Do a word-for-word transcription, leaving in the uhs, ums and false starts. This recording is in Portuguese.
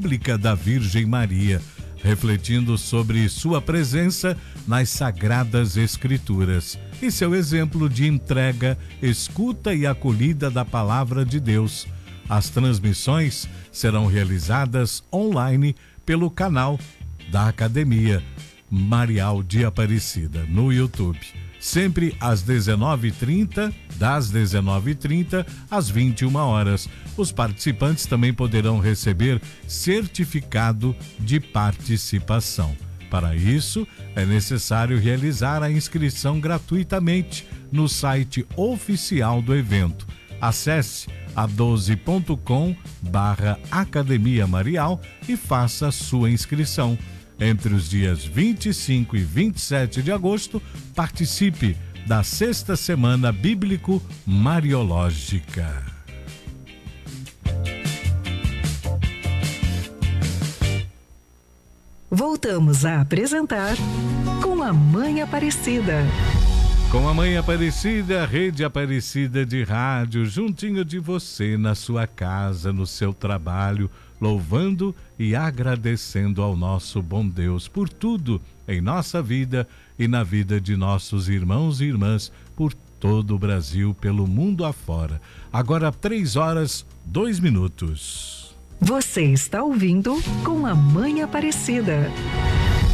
Bíblica da Virgem Maria, refletindo sobre sua presença nas Sagradas Escrituras e seu exemplo de entrega, escuta e acolhida da Palavra de Deus. As transmissões serão realizadas online pelo canal da Academia Marial de Aparecida no YouTube, sempre às dezenove e trinta, das dezenove e trinta às vinte e uma horas. Os participantes também poderão receber certificado de participação. Para isso, é necessário realizar a inscrição gratuitamente no site oficial do evento. Acesse a doze ponto com barra Academia Marial e faça a sua inscrição. Entre os dias vinte e cinco e vinte e sete de agosto, participe da Sexta Semana Bíblico Mariológica. Voltamos a apresentar Com a Mãe Aparecida. Com a Mãe Aparecida, Rede Aparecida de Rádio, juntinho de você, na sua casa, no seu trabalho, louvando e agradecendo ao nosso bom Deus por tudo em nossa vida e na vida de nossos irmãos e irmãs por todo o Brasil, pelo mundo afora. Agora, três horas, dois minutos. Você está ouvindo Com a Mãe Aparecida.